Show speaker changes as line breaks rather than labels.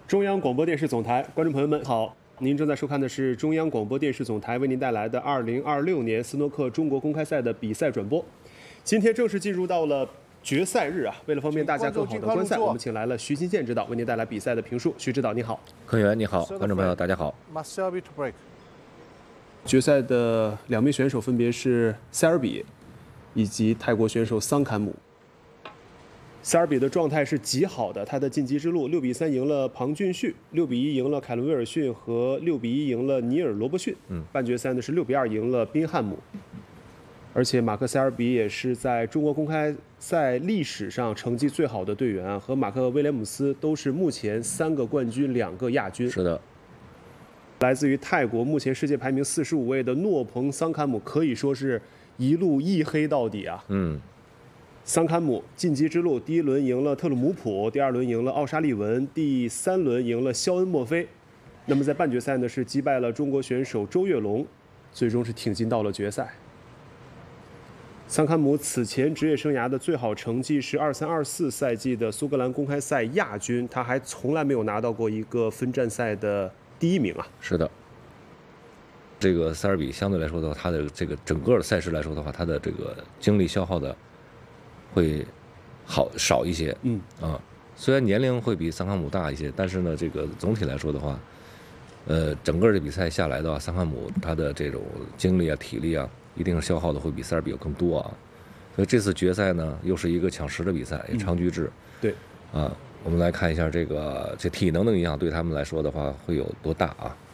中央广播电视总台观众朋友们好，您正在收看的是中央广播电视总台为您带来的2026年斯诺克中国公开赛的比赛转播。今天正式进入到了决赛日啊！为了方便大家更好的观赛，我们请来了徐新建指导为您带来比赛的评述。徐指导你好，
科员你好，观众朋友大家好。
决赛的两名选手分别是塞尔比以及泰国选手桑坎姆。塞尔比的状态是极好的，他的晋级之路6比3赢了庞俊旭，6比1赢了凯伦威尔逊和6比1赢了尼尔罗伯逊。半决赛呢是6比2赢了宾汉姆。而且马克塞尔比也是在中国公开赛历史上成绩最好的队员啊，和马克威廉姆斯都是目前3个冠军2个亚军。
是的。
来自于泰国，目前世界排名45位的诺彭桑坎姆可以说是一路一黑到底啊。桑坎姆晋级之路，第一轮赢了特鲁姆普，第二轮赢了奥沙利文，第三轮赢了肖恩墨菲。那么在半决赛呢，是击败了中国选手周跃龙，最终是挺进到了决赛。桑坎姆此前职业生涯的最好成绩是23-24赛季的苏格兰公开赛亚军，他还从来没有拿到过一个分站赛的第1名啊。
是的。这个塞尔比相对来说的话，他的这个整个的赛事来说的话，他的这个精力消耗的会少一些。虽然年龄会比桑坎姆大一些，但是呢，这个总体来说的话，整个这比赛下来的话，桑坎姆他的这种精力啊、体力啊，一定是消耗的会比塞尔比要更多啊。所以这次决赛呢，又是一个抢10的比赛，也长局制。
对。
我们来看一下这体能的影响对他们来说的话会有多大啊？